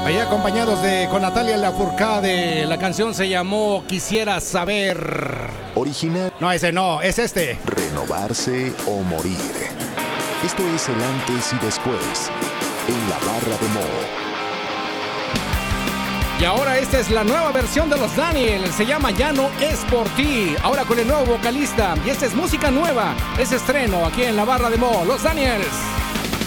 Ahí acompañados con Natalia Lafourcade. La canción se llamó Quisiera Saber. Original. No, ese no, es este. Renovarse o morir. Esto es el antes y después en la barra de Mo. Y ahora esta es la nueva versión de los Daniels. Se llama Ya no es por ti. Ahora con el nuevo vocalista. Y esta es música nueva. Es estreno aquí en la barra de Mo. Los Daniels.